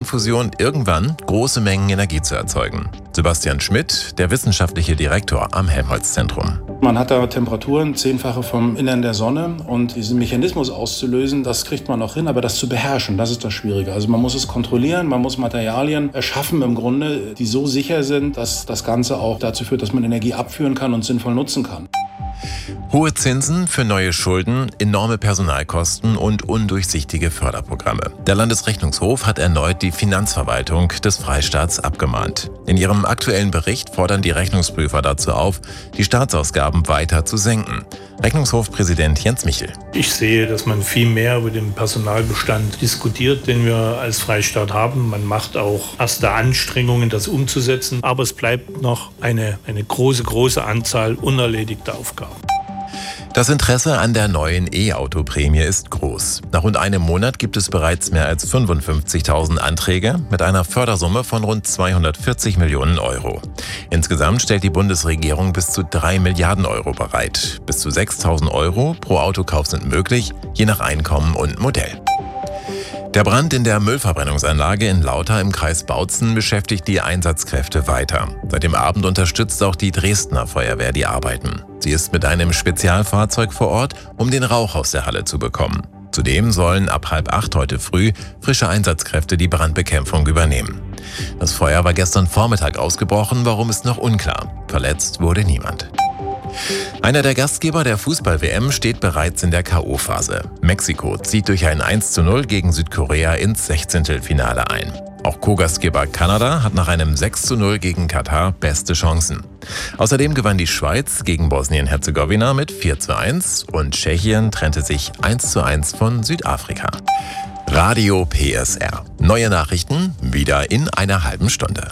Kernfusion irgendwann große Mengen Energie zu erzeugen. Sebastian Schmidt, der wissenschaftliche Direktor am Helmholtz-Zentrum. Man hat da Temperaturen 10-fache vom Innern der Sonne und diesen Mechanismus auszulösen, das kriegt man auch hin, aber das zu beherrschen, das ist das Schwierige. Also man muss es kontrollieren, man muss Materialien erschaffen im Grunde, die so sicher sind, dass das Ganze auch dazu führt, dass man Energie abführen kann und sinnvoll nutzen kann. Hohe Zinsen für neue Schulden, enorme Personalkosten und undurchsichtige Förderprogramme. Der Landesrechnungshof hat erneut die Finanzverwaltung des Freistaats abgemahnt. In ihrem aktuellen Bericht fordern die Rechnungsprüfer dazu auf, die Staatsausgaben weiter zu senken. Rechnungshofpräsident Jens Michel. Ich sehe, dass man viel mehr über den Personalbestand diskutiert, den wir als Freistaat haben. Man macht auch erste Anstrengungen, das umzusetzen. Aber es bleibt noch eine große Anzahl unerledigter Aufgaben. Das Interesse an der neuen E-Auto-Prämie ist groß. Nach rund einem Monat gibt es bereits mehr als 55.000 Anträge mit einer Fördersumme von rund 240 Millionen Euro. Insgesamt stellt die Bundesregierung bis zu 3 Milliarden Euro bereit. Bis zu 6.000 Euro pro Autokauf sind möglich, je nach Einkommen und Modell. Der Brand in der Müllverbrennungsanlage in Lauter im Kreis Bautzen beschäftigt die Einsatzkräfte weiter. Seit dem Abend unterstützt auch die Dresdner Feuerwehr die Arbeiten. Sie ist mit einem Spezialfahrzeug vor Ort, um den Rauch aus der Halle zu bekommen. Zudem sollen ab 7:30 heute früh frische Einsatzkräfte die Brandbekämpfung übernehmen. Das Feuer war gestern Vormittag ausgebrochen, warum ist noch unklar. Verletzt wurde niemand. Einer der Gastgeber der Fußball-WM steht bereits in der K.O.-Phase. Mexiko zieht durch ein 1:0 gegen Südkorea ins 16. ein. Auch Co-Gastgeber Kanada hat nach einem 6:0 gegen Katar beste Chancen. Außerdem gewann die Schweiz gegen Bosnien-Herzegowina mit 4:1 und Tschechien trennte sich 1:1 von Südafrika. Radio PSR. Neue Nachrichten wieder in einer halben Stunde.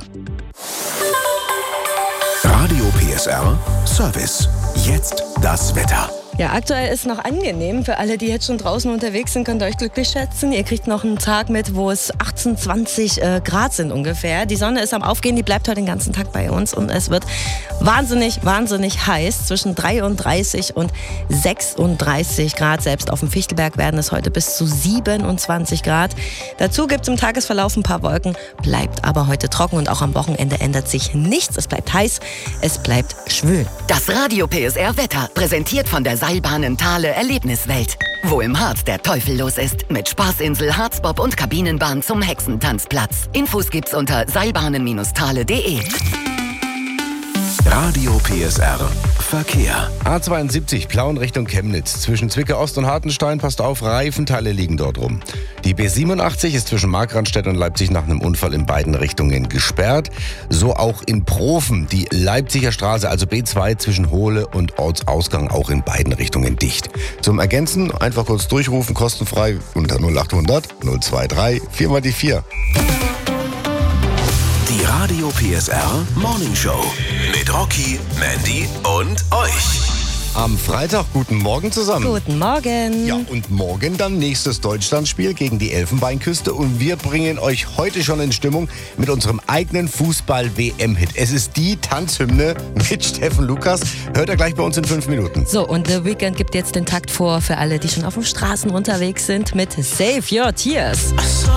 Radio PSR Service. Jetzt das Wetter. Ja, aktuell ist noch angenehm. Für alle, die jetzt schon draußen unterwegs sind, könnt ihr euch glücklich schätzen. Ihr kriegt noch einen Tag mit, wo es 18, 20 Grad sind ungefähr. Die Sonne ist am Aufgehen, die bleibt heute den ganzen Tag bei uns. Und es wird wahnsinnig heiß. Zwischen 33 und 36 Grad. Selbst auf dem Fichtelberg werden es heute bis zu 27 Grad. Dazu gibt es im Tagesverlauf ein paar Wolken. Bleibt aber heute trocken und auch am Wochenende ändert sich nichts. Es bleibt heiß, es bleibt schwül. Das Radio PSR Wetter, präsentiert von der Seilbahnen Thale Erlebniswelt. Wo im Harz der Teufel los ist. Mit Spaßinsel, Harzbob und Kabinenbahn zum Hexentanzplatz. Infos gibt's unter seilbahnen-thale.de. Radio PSR Verkehr. A72 Plauen Richtung Chemnitz. Zwischen Zwickau Ost und Hartenstein, passt auf, Reifenteile liegen dort rum. Die B87 ist zwischen Markranstädt und Leipzig nach einem Unfall in beiden Richtungen gesperrt. So auch in Profen. Die Leipziger Straße, also B2 zwischen Hohle und Ortsausgang, auch in beiden Richtungen dicht. Zum Ergänzen einfach kurz durchrufen, kostenfrei unter 0800 023 4 die 4. Die Radio PSR Morning Show mit Rocky, Mandy und euch. Am Freitag, guten Morgen zusammen. Guten Morgen. Ja, und morgen dann nächstes Deutschlandspiel gegen die Elfenbeinküste. Und wir bringen euch heute schon in Stimmung mit unserem eigenen Fußball-WM-Hit. Es ist die Tanzhymne mit Steffen Lukas. Hört ihr gleich bei uns in 5 Minuten. So, und The Weeknd gibt jetzt den Takt vor für alle, die schon auf den Straßen unterwegs sind mit Save Your Tears.